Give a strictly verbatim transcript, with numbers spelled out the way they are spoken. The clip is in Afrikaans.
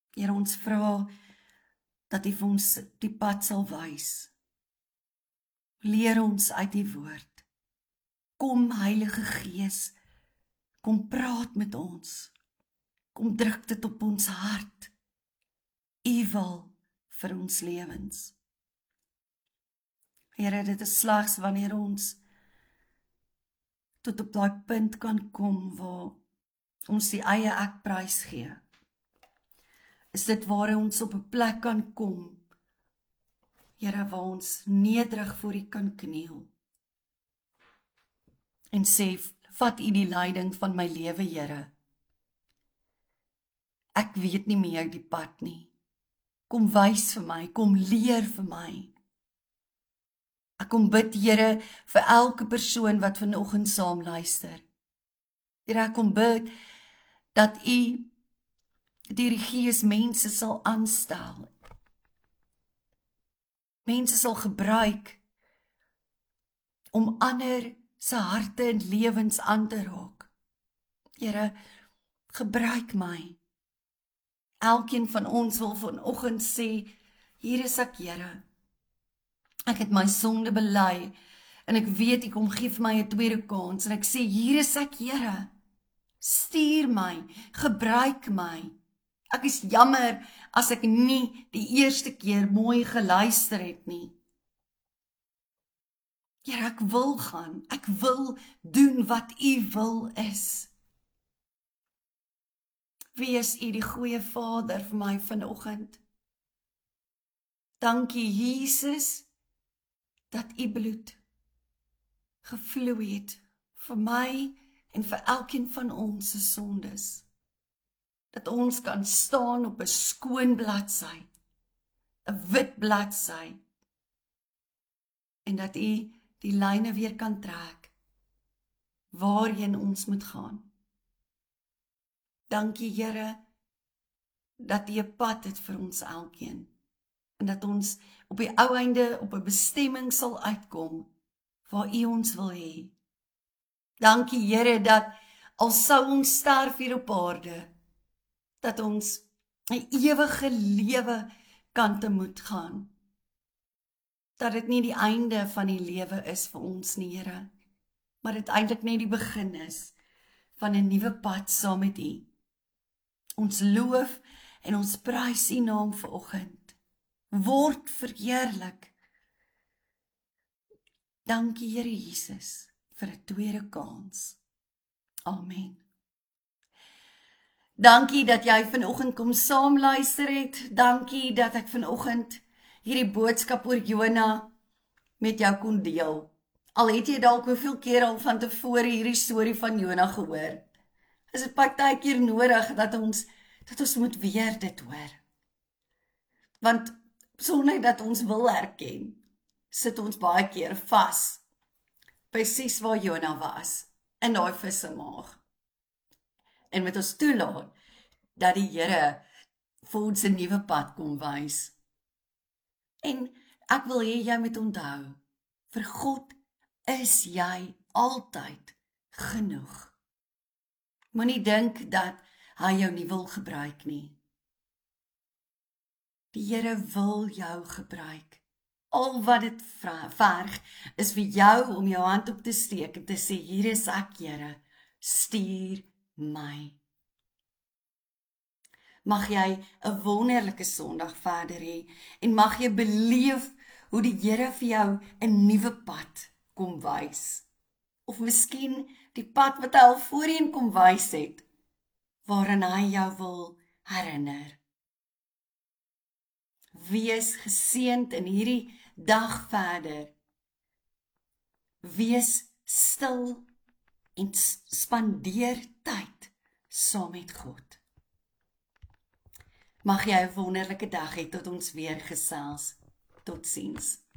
Here, ons vra dat U vir ons die pad sal wys. Leer ons uit die woord. Kom Heilige Gees, kom praat met ons. Kom druk dit op ons hart. U wil vir ons lewens. Here, dit is slegs wanneer ons tot op daai punt kan kom waar ons die eie ek prys gee. Is dit waar ons op 'n plek kan kom, Here, waar ons nederig voor U kan kniel en sê, vat U die leiding van my lewe, Here. Ek weet nie meer die pad nie. Kom wys vir my, kom leer vir my. Ek kom bid, Here, vir elke persoon wat vanoggend saam luister. Here, ek kom bid dat U deur die Gees mense sal aanstel. Mense sal gebruik om ander se harte en lewens aan te raak. Here, gebruik my. Elkeen van ons wil vanoggend sê, hier is ek, Here. Ek het my sonde bely en ek weet U kom gee vir my 'n tweede kans en ek sê, hier is ek, Here. Stuur my, gebruik my. Ek is jammer as ek nie die eerste keer mooi geluister het nie. Here, ek wil gaan, ek wil doen wat U wil is. Wie is U die goeie Vader vir my vanoggend? Dankie Jesus, dat U bloed gevloei het vir my en vir elkeen van ons se sondes. Dat ons kan staan op 'n skoon bladsy, 'n wit bladsy, en dat U die lyne weer kan trek, waarheen ons moet gaan. Dankie Here, dat U 'n pad het vir ons elkeen, en dat ons op die ou einde op 'n bestemming sal uitkom, waar U ons wil hê. Dankie Here, dat al sou ons sterf hier op aarde, dat ons 'n ewige lewe kan tegemoet gaan. Dat dit nie die einde van die lewe is vir ons nie, Here, maar dit eintlik net die begin is van 'n nuwe pad saam met U. Ons loof en ons prys U naam vanoggend. Word verheerlik. Dankie Here Jesus vir 'n tweede kans. Amen. Dankie dat jy vanoggend kom saam luister het. Dankie dat ek vanoggend hierdie boodskap oor Jona met jou kon deel. Al het jy dalk hoeveel keer al van tevore hierdie storie van Jona gehoor. Is dit partykeer nodig dat ons dat ons moet weer dit hoor. Want sonder dat ons wil herken, sit ons baie keer vas. Presies waar Jona was, in daai vissemaag. En met ons toelaat dat die Here vir ons 'n nuwe pad kom wys. En ek wil hê jy moet onthou, vir God is jy altyd genoeg. Moenie dink dat hy jou nie wil gebruik nie. Die Here wil jou gebruik. Al wat dit verg is vir jou om jou hand op te steek en te sê, hier is ek, Here, stuur my. Mag jy 'n wonderlike Sondag verder hê en mag jy beleef hoe die Here vir jou 'n nuwe pad kom wys. Of miskien die pad wat hy al voorheen kom wys het, waarin hy jou wil herinner. Wees geseënd in hierdie dag verder. Wees stil en spandeer tyd saam met God. Mag jy 'n wonderlike dag hê tot ons weer gesels. Totsiens.